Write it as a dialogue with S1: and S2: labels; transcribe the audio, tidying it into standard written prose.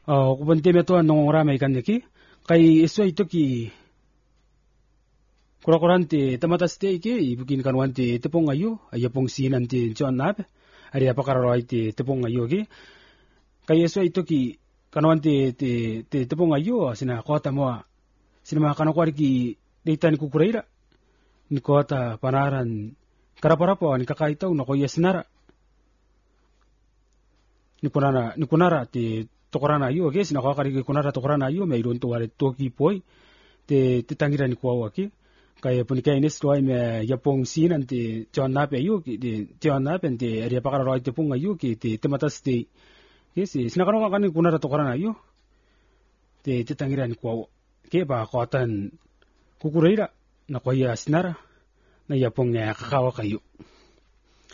S1: kubante meto nong rama ikan neki kai eswa itoki kura-kurante tamataste ike ibukin kanwante tepong ayo ayapong sinante John Nap ari apakararo ite tepong ayo ke kai eswa itoki kanwante te tepong ayo sina kota moa sina makanokwari ki deitan kukureira ni kota panaran karaparapo ni kakaitaw no koya sinara ni kunara te tokorana ayo ke sina kakari ke kunara tokorana ayo me iron to wale toki poi te tangira ni kuawa ke kaya punika ines toai me yapong sinan te John Nap ayo ke te John Nap ente area pakara roi te punga ayo ke te tematas te ke sina kanoka kani kunara tokorana ayo te tangira ni kuawa ke ba kotan kukureira na koya sinara na yapong kakawa kayo